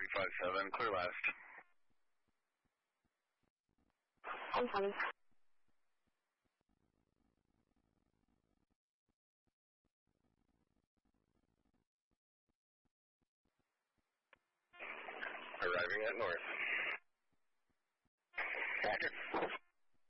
257, clear last. I'm coming. Arriving at north. Roger.